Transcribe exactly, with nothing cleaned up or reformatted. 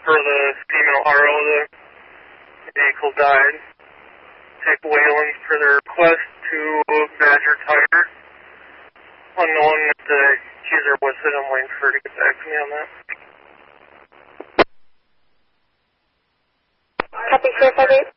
for the female R O, the vehicle died. Take Wayland for their request to Badger Tire. Unknown if the accuser was it. I'm waiting for her to get back to me on that. Copy, four five eight.